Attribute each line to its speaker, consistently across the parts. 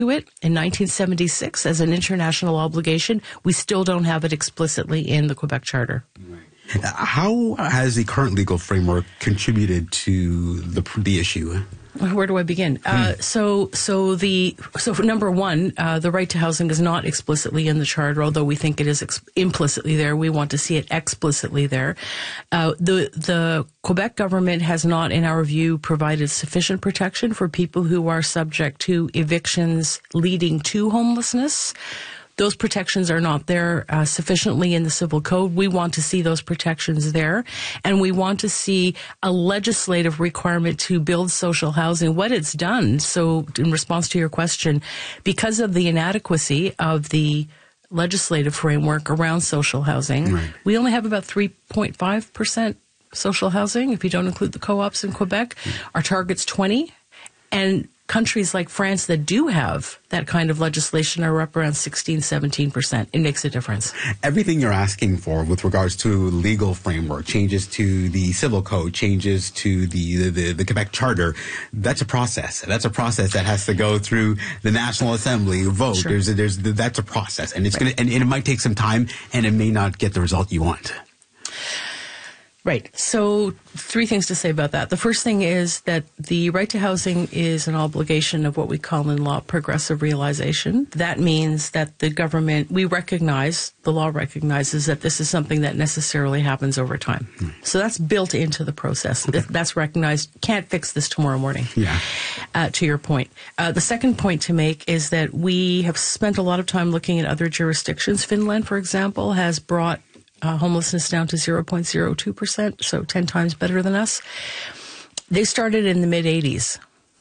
Speaker 1: it in 1976 as an international obligation. We still don't have it explicitly in the Quebec Charter.
Speaker 2: How has the current legal framework contributed to the issue?
Speaker 1: Where do I begin? So for number one, the right to housing is not explicitly in the Charter, although we think it is implicitly there. We want to see it explicitly there. The Quebec government has not, in our view, provided sufficient protection for people who are subject to evictions leading to homelessness. Those protections are not there sufficiently in the Civil Code. We want to see those protections there, and we want to see a legislative requirement to build social housing. What it's done, so in response to your question, because of the inadequacy of the legislative framework around social housing, we only have about 3.5% social housing, if you don't include the co-ops in Quebec. Our target's 20%, and countries like France that do have that kind of legislation are up around 16-17%. It makes a difference.
Speaker 2: Everything you're asking for with regards to legal framework, changes to the Civil Code, changes to the Quebec Charter, that's a process. That's a process that has to go through the National Assembly, vote.
Speaker 1: Sure.
Speaker 2: That's a process, and it's and it might take some time, and it may not get the result you want.
Speaker 1: Right. So 3 things to say about that. The first thing is that the right to housing is an obligation of what we call in law progressive realization. That means that the government, the law recognizes that this is something that necessarily happens over time. So that's built into the process. Okay. That's recognized. Can't fix this tomorrow morning.
Speaker 2: Yeah.
Speaker 1: To your point. The second point to make is that we have spent a lot of time looking at other jurisdictions. Finland, for example, has brought homelessness down to 0.02%, so 10 times better than us. They started in the mid-'80s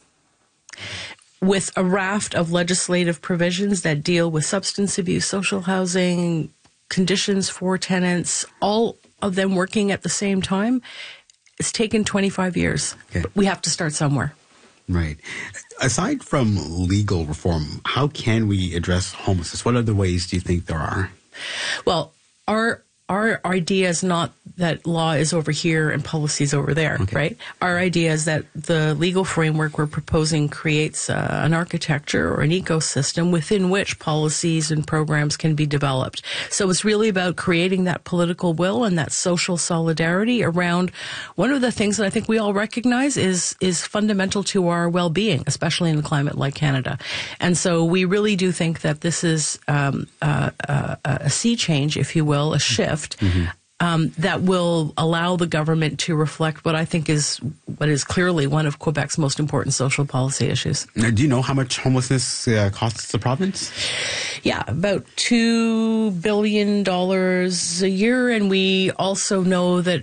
Speaker 1: with a raft of legislative provisions that deal with substance abuse, social housing, conditions for tenants, all of them working at the same time. It's taken 25 years. Okay. But we have to start somewhere.
Speaker 2: Right. Aside from legal reform, how can we address homelessness? What other ways do you think there are?
Speaker 1: Well, our idea is not that law is over here and policy is over there, right? Our idea is that the legal framework we're proposing creates an architecture or an ecosystem within which policies and programs can be developed. So it's really about creating that political will and that social solidarity around one of the things that I think we all recognize is fundamental to our well-being, especially in a climate like Canada. And so we really do think that this is a sea change, if you will, a shift. That will allow the government to reflect what I think is clearly one of Quebec's most important social policy issues.
Speaker 2: Now, do you know how much homelessness costs the province?
Speaker 1: Yeah, about $2 billion a year, and we also know that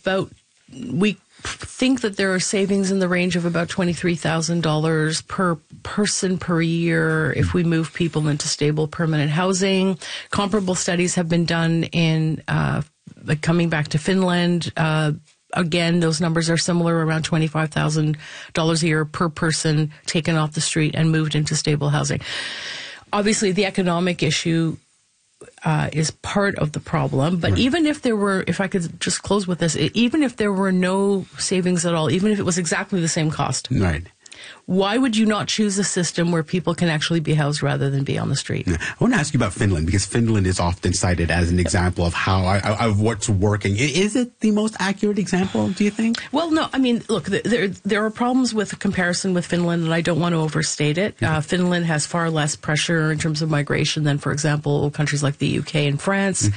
Speaker 1: we think that there are savings in the range of about $23,000 per person per year if we move people into stable permanent housing. Comparable studies have been done in coming back to Finland. Again, those numbers are similar, around $25,000 a year per person taken off the street and moved into stable housing. Obviously, the economic issue is part of the problem. But even if there were, if I could just close with this, even if there were no savings at all, even if it was exactly the same cost, why would you not choose a system where people can actually be housed rather than be on the street?
Speaker 2: I want to ask you about Finland, because Finland is often cited as an example of of what's working. Is it the most accurate example, do you think?
Speaker 1: Well, no. I mean, look, there are problems with the comparison with Finland, and I don't want to overstate it. Finland has far less pressure in terms of migration than, for example, countries like the UK and France.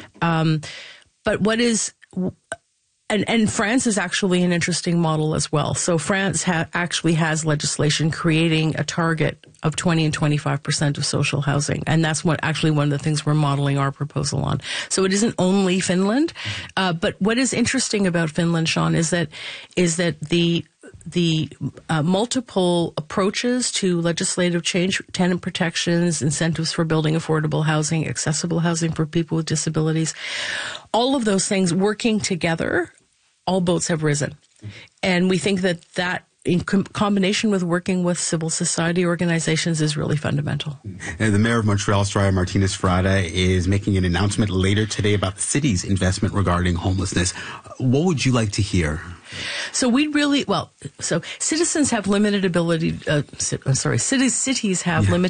Speaker 1: But what is... And France is actually an interesting model as well. So France actually has legislation creating a target of 20 and 25% of social housing. And that's one of the things we're modeling our proposal on. So it isn't only Finland. But what is interesting about Finland, Sean, is that the multiple approaches to legislative change, tenant protections, incentives for building affordable housing, accessible housing for people with disabilities, all of those things working together, all boats have risen. And we think that in combination with working with civil society organizations is really fundamental.
Speaker 2: And the mayor of Montreal, Soraya Martinez-Frada, is making an announcement later today about the city's investment regarding homelessness. What would you like to hear?
Speaker 1: So citizens have limited ability, cities have limited